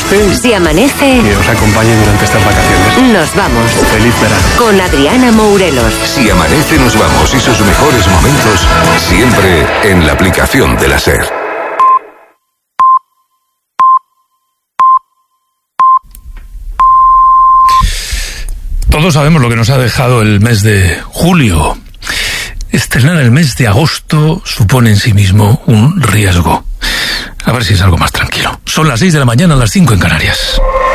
guste. Si amanece, Que os acompañe durante estas vacaciones. nos vamos. Feliz verano. Con Adriana Mourelos. Si amanece nos vamos y sus mejores momentos siempre en la aplicación de la SER. Todos sabemos lo que nos ha dejado el mes de julio. Estrenar el mes de agosto supone en sí mismo un riesgo. A ver si es algo más tranquilo. Son las 6 de la mañana, las 5 en Canarias.